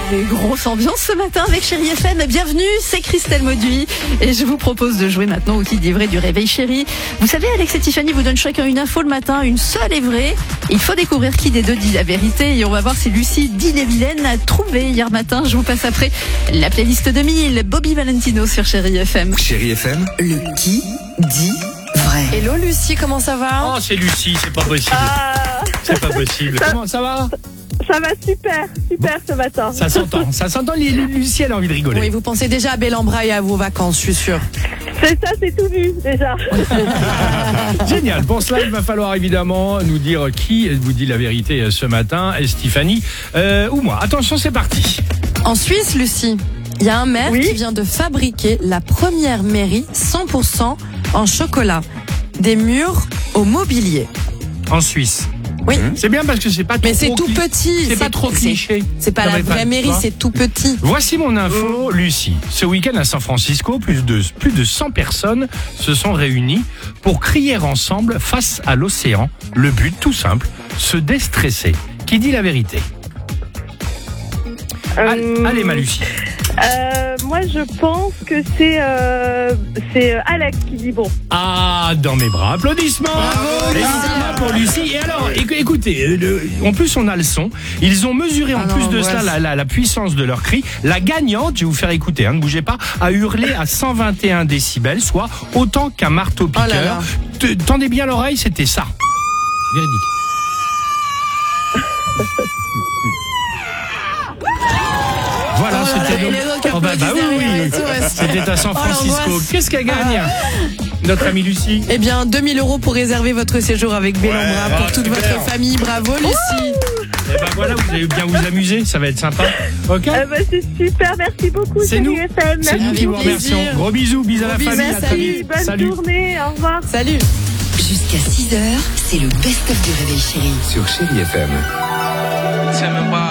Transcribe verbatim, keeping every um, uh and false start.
Et grosse ambiance ce matin avec Chérie F M. Bienvenue, c'est Christelle Mauduit et je vous propose de jouer maintenant au kit livré du Réveil Chérie. Vous savez, Alex et Tiffany vous donnent chacun une info le matin, une seule est vraie. Il faut découvrir qui des deux dit la vérité et on va voir si Lucie d'Ille-et-Vilaine a trouvé hier matin. Je vous passe après la playlist de mille, Bobby Valentino sur Chérie F M. Chérie F M, Le qui dit vrai. Hello Lucie, comment ça va? Oh, c'est Lucie, c'est pas possible. Ah, C'est pas possible. Ça- Comment ça va? ça va super, super ce matin. Ça s'entend, ça s'entend. Lu- Lucie, elle a envie de rigoler. Oui, vous pensez déjà à Bel-en-Bras et à vos vacances, je suis sûre. C'est ça, c'est tout vu déjà. Génial. Pour cela, il va falloir évidemment nous dire qui vous dit la vérité ce matin. Est-ce Tiffany euh, ou moi? Attention, c'est parti. En Suisse, Lucie, il y a un maire Oui. qui vient de fabriquer la première mairie cent pour cent en chocolat. Des murs au mobilier. En Suisse. Oui. C'est bien parce que c'est pas Mais trop c'est tout cli- petit. C'est pas trop cliché. C'est pas Ça la va être vraie un- mairie, tu vois. c'est tout petit. Voici mon info, Lucie. Ce week-end à San Francisco, plus de, plus de cent personnes se sont réunies pour crier ensemble face à l'océan. Le but, tout simple, se déstresser. Qui dit la vérité? Allez, Euh, allez, ma Lucie. euh, moi, je pense que c'est euh, c'est euh, Alex qui dit bon. Ah, dans mes bras. Applaudissements. Évidemment pour Lucie. Et alors, éc- écoutez, euh, le- en plus on a le son. Ils ont mesuré en Ah non, plus de ouais, cela c'est- la, la, la puissance de leur cri. La gagnante, je vais vous faire écouter, hein, ne bougez pas, a hurlé à cent vingt et un décibels, soit autant qu'un marteau Oh là piqueur. là. Te- Tendez bien l'oreille, c'était ça. Véridique. Voilà, Oh là c'était là, donc. et les autres Oh bah, bah oui, applaudissent oui, derrière et tout, ouais. c'était à San Oh, Francisco. l'angoisse. Qu'est-ce qu'elle gagne, notre amie Lucie? Eh bien, deux mille euros pour réserver votre séjour avec Bel-en-Bras Ouais, pour ah, toute super. votre famille. Bravo Lucie. Eh ben voilà, vous allez bien vous amuser, ça va être sympa. Ok. Euh, bah, c'est super, merci beaucoup. C'est nous. Chérie F M. C'est nous Avec qui vous plaisir. remercions. Gros bisous, bisous à la Gros famille. bisous, à très salut, vite. Bonne Salut. journée, au revoir. Salut. Jusqu'à six heures, c'est le best-of du Réveil Chérie. sur Chérie F M. Tell me why